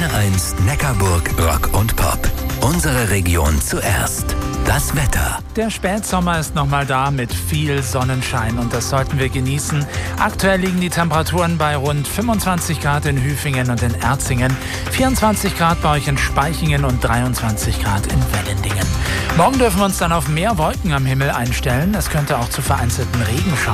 HR1 Neckarburg Rock und Pop. Unsere Region zuerst. Das Wetter. Der Spätsommer ist nochmal da mit viel Sonnenschein und das sollten wir genießen. Aktuell liegen die Temperaturen bei rund 25 Grad in Hüfingen und in Erzingen, 24 Grad bei euch in Spaichingen und 23 Grad in Wellendingen. Morgen dürfen wir uns dann auf mehr Wolken am Himmel einstellen. Es könnte auch zu vereinzelten Regenschauern